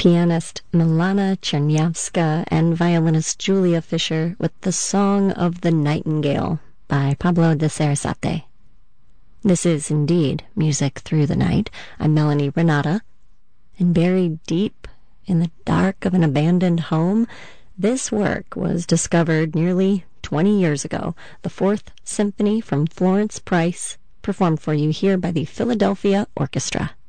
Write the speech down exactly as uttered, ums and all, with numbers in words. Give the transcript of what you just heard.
pianist Milana Czerniawska and violinist Julia Fischer with The Song of the Nightingale by Pablo de Sarasate. This is indeed Music Through the Night. I'm Melanie Renata, and buried deep in the dark of an abandoned home, this work was discovered nearly twenty years ago, the Fourth Symphony from Florence Price, performed for you here by the Philadelphia Orchestra.